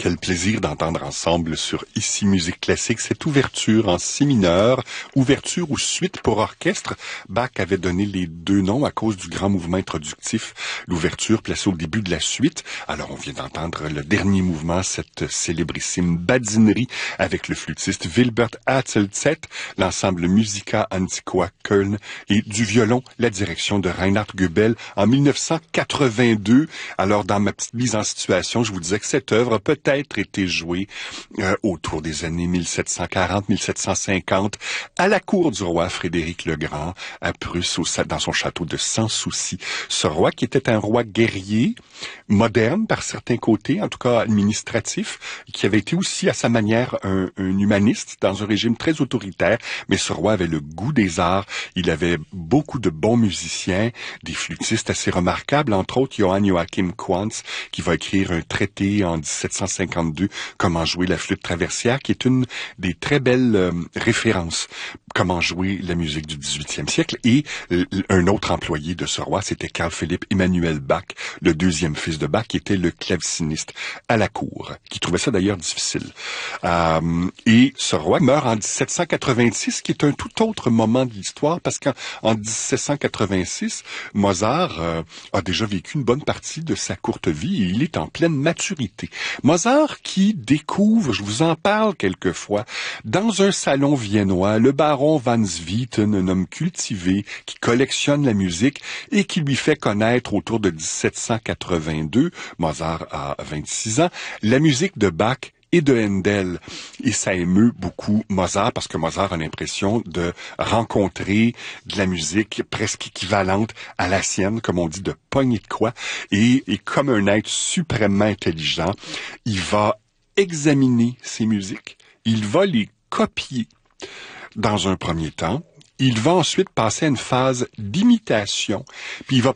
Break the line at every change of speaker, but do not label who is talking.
Quel plaisir d'entendre ensemble sur Ici Musique Classique cette ouverture en si mineur, ouverture ou suite pour orchestre. Bach avait donné les deux noms à cause du grand mouvement introductif, l'ouverture placée au début de la suite. Alors on vient d'entendre le dernier mouvement, cette célébrissime badinerie avec le flûtiste Wilbert Hatzelzett, l'ensemble Musica Antiqua Köln et du violon, la direction de Reinhard Goebel en 1982. Alors dans ma petite mise en situation, je vous disais que cette œuvre a peut-être été jouée autour des années 1740-1750 à la cour du roi Frédéric le Grand à Prusse, dans son château de Sans Souci. Ce roi qui était un roi guerrier, moderne par certains côtés, en tout cas administratif, qui avait été aussi à sa manière un humaniste dans un régime très autoritaire, mais ce roi avait le goût des arts, il avait beaucoup de bons musiciens, des flûtistes assez remarquables, entre autres Johann Joachim Quantz, qui va écrire un traité en 1752, Comment jouer la flûte traversière, qui est une des très belles références, comment jouer la musique du 18e siècle. Et un autre employé de ce roi, c'était Carl Philipp Emanuel Bach, le deuxième fils de Bach, qui était le claveciniste à la cour, qui trouvait ça d'ailleurs difficile. Et ce roi meurt en 1786, qui est un tout autre moment de l'histoire, parce qu'en 1786, Mozart a déjà vécu une bonne partie de sa courte vie et il est en pleine maturité. Mozart qui découvre, je vous en parle quelquefois, dans un salon viennois, le baron Van Swieten, un homme cultivé qui collectionne la musique et qui lui fait connaître autour de 1782, Mozart a 26 ans, la musique de Bach et de Handel. Et ça émeut beaucoup Mozart parce que Mozart a l'impression de rencontrer de la musique presque équivalente à la sienne, comme on dit, de poignée de quoi. Et comme un être suprêmement intelligent, il va examiner ces musiques, il va les copier dans un premier temps. Il va ensuite passer à une phase d'imitation, puis il va